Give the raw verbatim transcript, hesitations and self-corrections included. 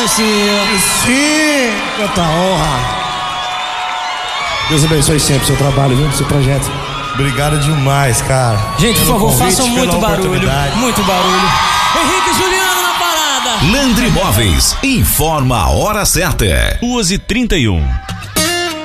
Claro, senhor. Sim, quanta honra. Deus abençoe sempre o seu trabalho, viu? O seu projeto. Obrigado demais, cara. Gente, por favor, convite, façam muito pela barulho. oportunidade. Muito barulho. Henrique Juliano na parada. Landri Móveis informa a hora certa. duas e trinta e um.